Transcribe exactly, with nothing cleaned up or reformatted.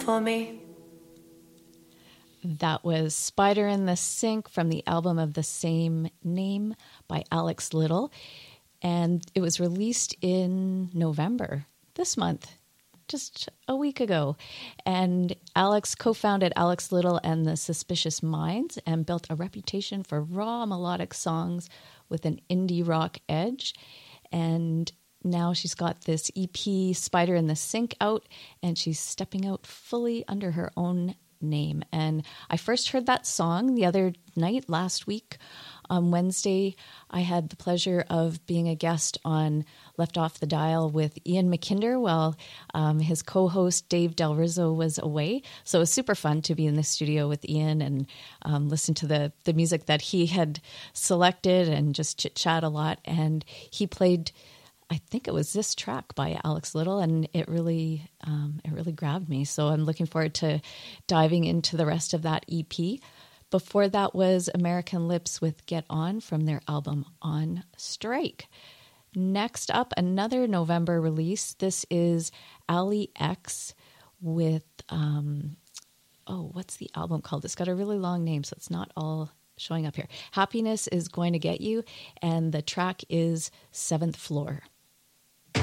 for me. That was Spider in the Sink from the album of the same name by Alex Little. And it was released in November this month, just a week ago. And Alex co-founded Alex Little and the Suspicious Minds and built a reputation for raw melodic songs with an indie rock edge. And now she's got this E P, Spider in the Sink, out, and she's stepping out fully under her own name. And I first heard that song the other night, last week on Wednesday. I had the pleasure of being a guest on Left Off the Dial with Ian McKinder while um, his co-host Dave Del Rizzo was away. So it was super fun to be in the studio with Ian and um, listen to the, the music that he had selected and just chit-chat a lot. And he played, I think it was this track by Alex Little, and it really um, it really grabbed me. So I'm looking forward to diving into the rest of that E P. Before that was American Lips with Get On from their album On Strike. Next up, another November release. This is Ali X with, um, oh, what's the album called? It's got a really long name, so it's not all showing up here. Happiness is Going to Get You, and the track is Seventh Floor.